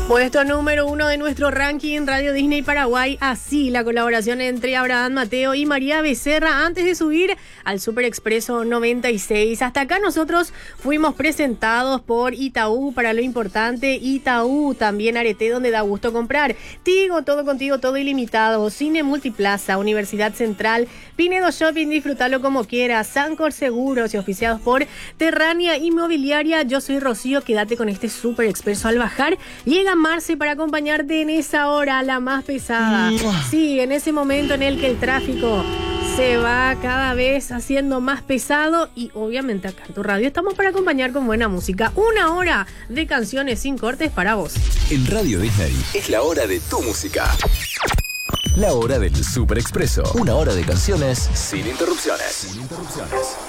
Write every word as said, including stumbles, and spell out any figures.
Puesto número uno de nuestro ranking Radio Disney Paraguay. Así la colaboración entre Abraham Mateo y María Becerra antes de subir al Super Expreso noventa y seis. Hasta acá nosotros fuimos presentados por Itaú para lo importante. Itaú, también Arete, donde da gusto comprar. Tigo, todo contigo, todo ilimitado. Cine Multiplaza, Universidad Central, Pinedo Shopping, disfrútalo como quieras. Sancor Seguros y oficiados por Terrania Inmobiliaria. Yo soy Rocío, quédate con este Super Expreso al bajar. Llega Marce para acompañarte en esa hora, la más pesada. Sí, en ese momento en el que el tráfico se va cada vez haciendo más pesado y obviamente acá en tu radio estamos para acompañar con buena música. Una hora de canciones sin cortes para vos. En Radio Disney es la hora de tu música. La hora del Super Expreso. Una hora de canciones sin interrupciones. Sin interrupciones.